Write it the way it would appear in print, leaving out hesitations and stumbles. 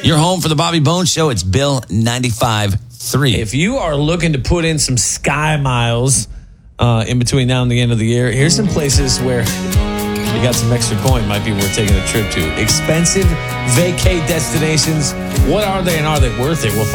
Your home for the Bobby Bones Show. It's Bill 95.3. If you are looking to put in some sky miles in between now and the end of the year, here's some places where you got some extra coin might be worth taking a trip to. Expensive vacay destinations. What are they and are they worth it? We'll